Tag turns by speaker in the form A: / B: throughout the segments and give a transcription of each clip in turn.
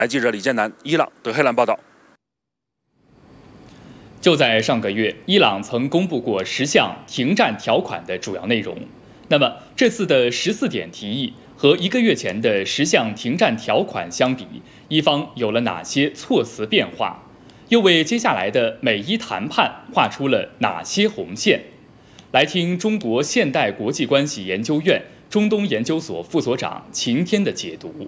A: 记者李建南，伊朗德黑兰报道。
B: 就在上个月，伊朗曾公布过10项停战条款的主要内容。那么这次的14点提议和1个月前的10项停战条款相比，伊方有了哪些措辞变化？又为接下来的美伊谈判画出了哪些红线？来听中国现代国际关系研究院中东研究所副所长秦天的解读。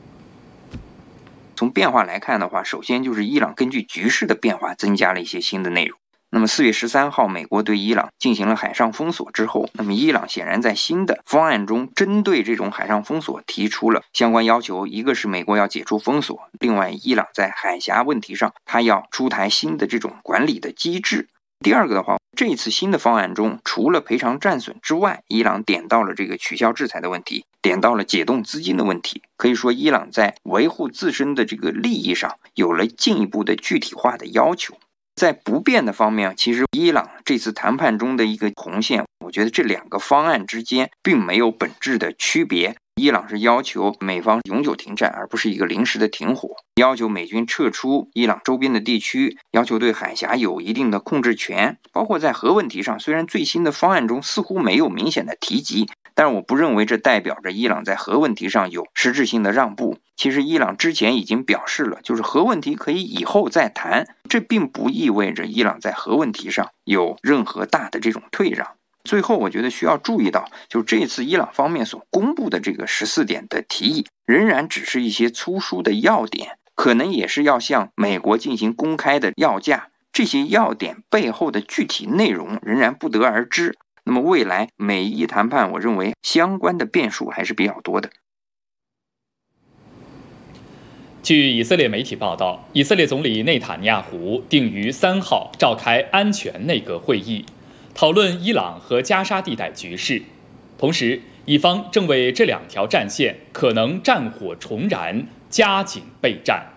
C: 从变化来看的话，首先就是伊朗根据局势的变化增加了一些新的内容。那么4月13号，美国对伊朗进行了海上封锁之后，那么伊朗显然在新的方案中针对这种海上封锁提出了相关要求，一个是美国要解除封锁，另外伊朗在海峡问题上它要出台新的这种管理的机制。第二个的话，这次新的方案中，除了赔偿战损之外，伊朗点到了这个取消制裁的问题，点到了解冻资金的问题。可以说，伊朗在维护自身的这个利益上有了进一步的具体化的要求。在不变的方面，其实伊朗这次谈判中的一个红线，我觉得这2个方案之间并没有本质的区别。伊朗是要求美方永久停战，而不是一个临时的停火，要求美军撤出伊朗周边的地区，要求对海峡有一定的控制权。包括在核问题上，虽然最新的方案中似乎没有明显的提及，但是我不认为这代表着伊朗在核问题上有实质性的让步。其实伊朗之前已经表示了，就是核问题可以以后再谈，这并不意味着伊朗在核问题上有任何大的这种退让。最后我觉得需要注意到，就是这次伊朗方面所公布的这个14点的提议，仍然只是一些粗疏的要点，可能也是要向美国进行公开的要价，这些要点背后的具体内容仍然不得而知。那么未来美伊谈判，我认为相关的变数还是比较多的。
B: 据以色列媒体报道，以色列总理内塔尼亚胡定于3号召开安全内阁会议，讨论伊朗和加沙地带局势。同时，以方正为这2条战线可能战火重燃加紧备战。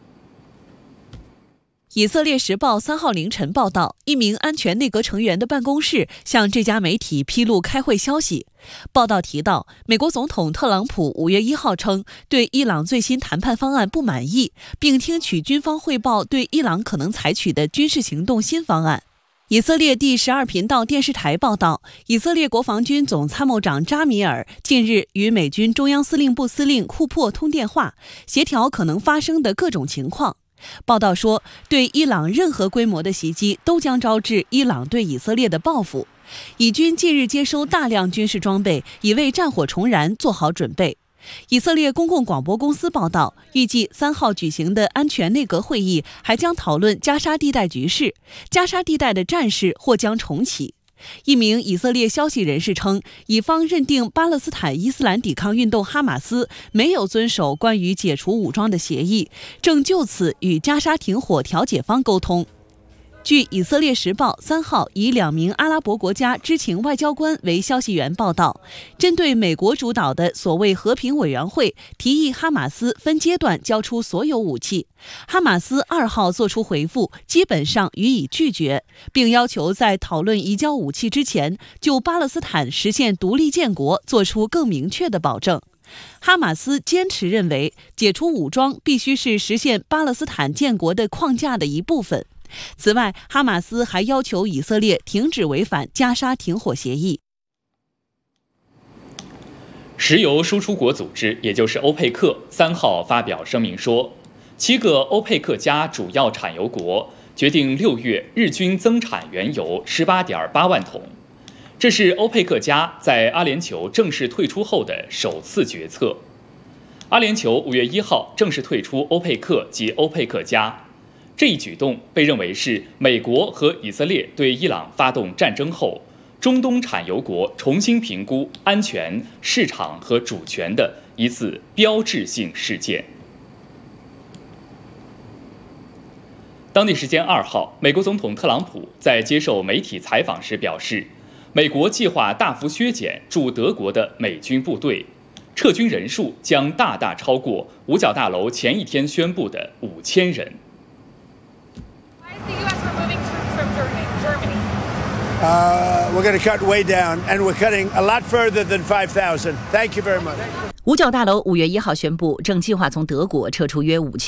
D: 以色列时报3号凌晨报道，一名安全内阁成员的办公室向这家媒体披露开会消息。报道提到，美国总统特朗普5月1号称对伊朗最新谈判方案不满意，并听取军方汇报对伊朗可能采取的军事行动新方案。以色列第12频道电视台报道，以色列国防军总参谋长扎米尔近日与美军中央司令部司令库珀通电话，协调可能发生的各种情况。报道说，对伊朗任何规模的袭击都将招致伊朗对以色列的报复。以军近日接收大量军事装备，以为战火重燃做好准备。以色列公共广播公司报道，预计3号举行的安全内阁会议还将讨论加沙地带局势，加沙地带的战事或将重启。一名以色列消息人士称，以方认定巴勒斯坦伊斯兰抵抗运动哈马斯没有遵守关于解除武装的协议，正就此与加沙停火调解方沟通。据以色列时报3号以2名阿拉伯国家知情外交官为消息源报道，针对美国主导的所谓和平委员会提议哈马斯分阶段交出所有武器，哈马斯2号作出回复，基本上予以拒绝，并要求在讨论移交武器之前，就巴勒斯坦实现独立建国做出更明确的保证。哈马斯坚持认为，解除武装必须是实现巴勒斯坦建国的框架的一部分。此外，哈马斯还要求以色列停止违反加沙停火协议。
B: 石油输出国组织，也就是欧佩克，3号发表声明说，7个欧佩克加主要产油国决定6月日均增产原油18.8万桶，这是欧佩克加在阿联酋正式退出后的首次决策。阿联酋5月1号正式退出欧佩克及欧佩克加。这一举动被认为是美国和以色列对伊朗发动战争后，中东产油国重新评估安全、市场和主权的一次标志性事件。当地时间2号，美国总统特朗普在接受媒体采访时表示，美国计划大幅削减驻德国的美军部队，撤军人数将大大超过五角大楼前一天宣布的5000人。
E: We're going to cut way down, and we're cutting a lot further than 5,000. Thank you very much. 五角大楼5月1号宣布，正计划从德国撤出约5000